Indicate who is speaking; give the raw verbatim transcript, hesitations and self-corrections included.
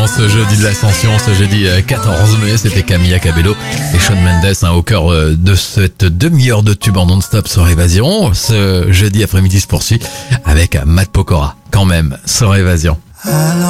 Speaker 1: dans ce jeudi de l'Ascension, ce jeudi quatorze mai. C'était Camilla Cabello et Shawn Mendes hein, au cœur de cette demi-heure de tube en non-stop sur Évasion. Ce jeudi après-midi se poursuit avec Matt Pokora, quand même, sur Évasion.